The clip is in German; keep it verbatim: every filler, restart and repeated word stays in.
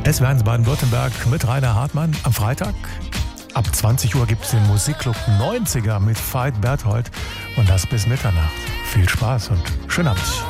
Es werden Baden-Württemberg mit Rainer Hartmann am Freitag. Ab zwanzig Uhr gibt es den Musikclub neunziger mit Veit Berthold und das bis Mitternacht. Viel Spaß und schönen Abend.